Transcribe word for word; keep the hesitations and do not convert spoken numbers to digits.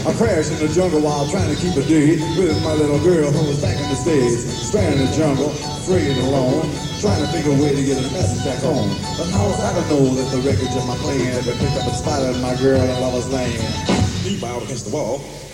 I crashed in the jungle while trying to keep a date with my little girl who was back in the States. Stranded in the jungle, afraid and alone, trying to think of a way to get a message back home. But how was I to know that the wreckage of my plane had been picked up and spotted in my girl in Lover's Lane? He bowed against the wall.